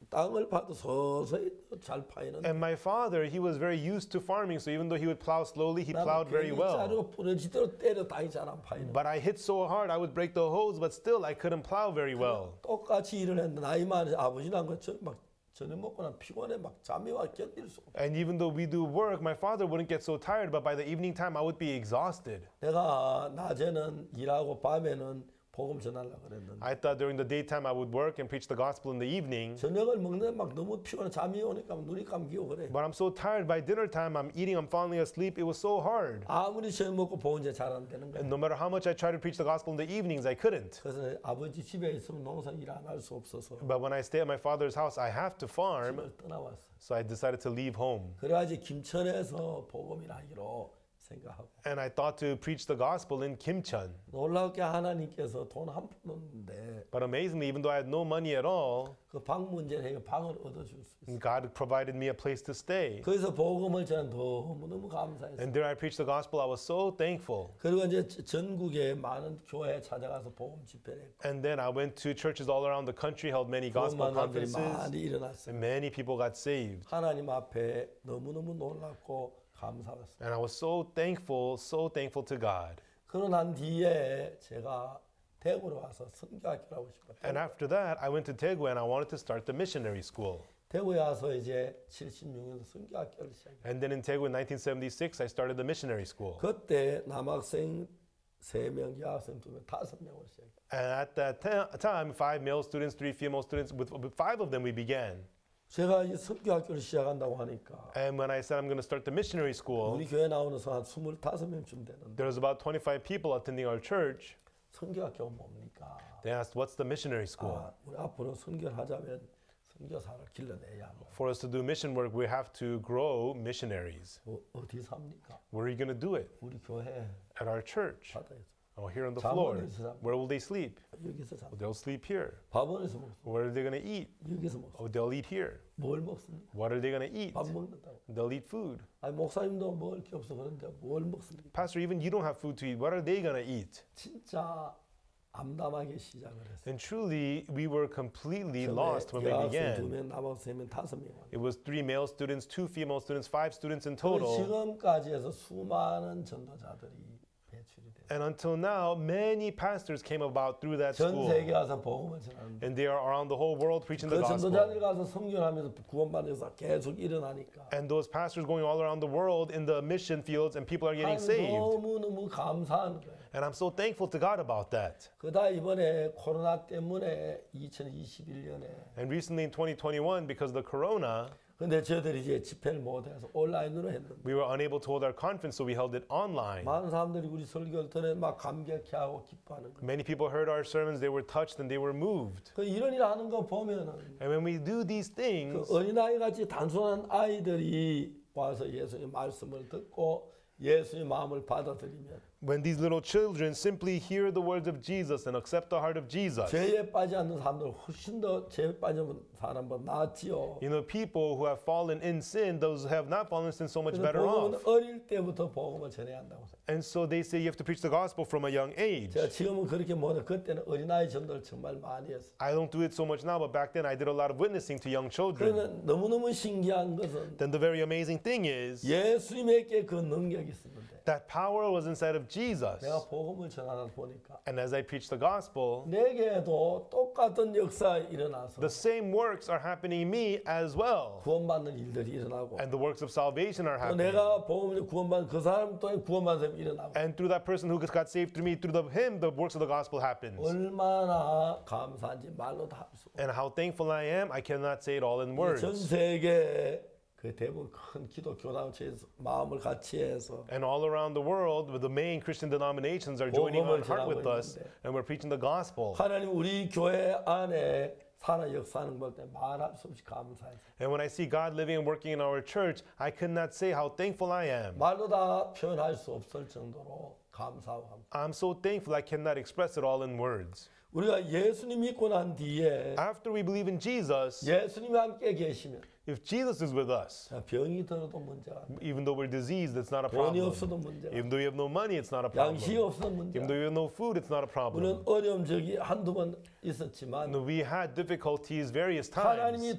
땅을 파도 서서히 잘 파이는. And my father, he was very used to farming, so even though he would plow slowly, he plowed very well. 자르고 부러지도록 때려 다이 잘 안 파이는. But I hit so hard, I would break the hose, but still I couldn't plow very well. 똑같이 일을 했는데 나이 많은 아버지랑 막 저녁 먹고 난 피곤해 막 잠이 와 견딜 수 없어. And even though we do work, my father wouldn't get so tired, but by the evening time, I would be exhausted. 내가 낮에는 일하고 밤에는 복음 전하려고 그랬는데 I thought during the daytime I would work and preach the gospel in the evening. 저녁을 먹는데 막 너무 피곤해 잠이 오니까 눈이 감기고 그래. But I'm so tired by dinner time, I'm eating, I'm falling asleep. It was so hard. 아무리 저녁 먹고 복음제 잘 안 되는 거야. And no matter how much I tried to preach the gospel in the evenings, I couldn't. 그래서 아버지 집에 있으면 농사 일 안 할 수 없어서 But when I stay at my father's house, I have to farm. 집을 떠나왔어. So I decided to leave home. 그래가지고 김천에서 복음을 하기로 생각하고. And I thought to preach the gospel in Kimcheon. 놀랍게 하나님께서 돈 한 푼 없는데 But amazingly, even though I had no money at all, 그 방 문제를 방을 얻어줄 수 있어. God provided me a place to stay. 거기서 복음을 저는 너무너무 감사했어요. And there I preached the gospel. I was so thankful. 그리고 이제 전국에 많은 교회에 찾아가서 복음 집회를 했고 And then I went to churches all around the country, held many gospel 만남들이 conferences, 많이 일어났어요. and many people got saved. 하나님 앞에 너무너무 놀랍고 감사했어요. And I was so thankful to God. 그러고 난 뒤에 제가 대구로 와서 선교학교를 하고 싶었어요. And after that, I went to Daegu and I wanted to start the missionary school. 대구에 와서 이제 76년도 선교학교를 시작했어요. And then in Daegu in 1976, I started the missionary school. 그때 남학생 3명, 여학생 2명, 5명으로 시작했어요. And at that time, 5 male students, 3 female students, with 5 of them we began. 제가 이 선교학교를 시작한다고 하니까 And when I said I'm going to start the missionary school, 우리 교회 나오는 한 25명쯤 되는데 there was about 25 people attending our church. 선교학교가 뭡니까? They asked, what's the missionary school? 아, 우리 앞으로 선교를 하자면 선교사를 길러내야 한다. For us to do mission work, we have to grow missionaries. 어디서 합니까? Where are you going to do it? 우리 교회 At our church. 바다에서. Oh, here on the floor. 잠원에서 Where will they sleep? 여기서 잡. They'll sleep here. 밥원에서 먹습니다. Where are they going to eat? 여기서 먹습니다. Oh, they'll eat here. 뭘 먹습니까? What are they going to eat? 밥 먹는다고. They'll eat food. 아니 목사님도 먹을 게 없어 그런데 뭘 먹습니까? Pastor, even you don't have food to eat. What are they going to eat? 진짜 암담하게 시작을 했어요. And truly, we were completely lost when we 여학생 began. 2명, 남학생 3명, 5명. It was 3 male students, 2 female students, 5 students in total. 지금까지 해서 수많은 전도자들이 배출이 됐어요. And until now, many pastors came about through that 전 school. 세계 가서 복음을 전하는데 And they are around the whole world preaching the 그 전도자들 gospel. 가서 선교하면서 구원받는 역사 계속 일어나니까 And those pastors going all around the world in the mission fields and people are getting saved. 너무너무 감사한 거예요. And I'm so thankful to God about that. 그다 이번에 코로나 때문에 2021년에 And recently in 2021, because of the corona, 근데 저희들이 이제 집회를 못해서 온라인으로 했는데 we were unable to hold our conference, so we held it online. 많은 사람들이 우리 설교를 들어 막 감격해하고 기뻐하는 거예요. Many people heard our sermons, they were touched and they were moved. 그 이런 일 하는 거 보면은 And when we do these 그 things, 어린아이 같이 단순한 아이들이 와서 예수님 말씀을 듣고 예수의 마음을 받아들이면 when these little children simply hear the words of Jesus and accept the heart of Jesus, 죄에 빠지 않는 사람들은 훨씬 더 죄에 빠진 사람보다 낫지요. you know, people who have fallen in sin, those who have not fallen in sin, so much better 복음은 off. 어릴 때부터 복음을 전해야 한다고 생각해요. And so they say you have to preach the gospel from a young age. 제가 지금은 그렇게 못해. 그때는 어린아이 전도를 정말 많이 했어요. I don't do it so much now, but back then I did a lot of witnessing to young children. 그러나 너무너무 신기한 것은 Then the very amazing thing is 예수님에게 그 능력이 있었는데 that power was inside of Jesus. 내가 복음을 전하다 보니까 And as I preach the gospel, 내게도 똑같은 역사가 일어나서 the same works are happening in me as well. 구원받는 일들이 일어나고 And the works of salvation are 또 happening. 내가 복음을 구원받는 그 사람 또한 구원받는 사람이 일어나고 And through that person who got saved through me, through him, the works of the gospel happens. 얼마나 감사한지 말로 다 할 수 없어요. And how thankful I am, I cannot say it all in 전 words. 세계 그 대부분 큰 기독 교단체에서 마음을 같이 해서 And all around the world, the main Christian denominations are joining on heart with us, and we're preaching the gospel. 하나님 우리 교회 안에 살아 역사하는 걸 때 말할 수 없이 감사해요. And when I see God living and working in our church, I could not say how thankful I am. 말로 다 표현할 수 없을 정도로 감사하고 합니다. I'm so thankful I cannot express it all in words. 우리가 예수님 믿고 난 뒤에 After we believe in Jesus, 예수님이 함께 계시면 if Jesus is with us, 병이 들어도 문제가 아니에요. even though we're diseased, it's not a 돈이 problem. 없어도 문제가 Even though we have no money, it's not a 양식이 problem. 없어도 문제가 Even though we have no food, it's not a problem. 물론 어려움 적이 한두 번 있었지만 We had difficulties various times. 하나님이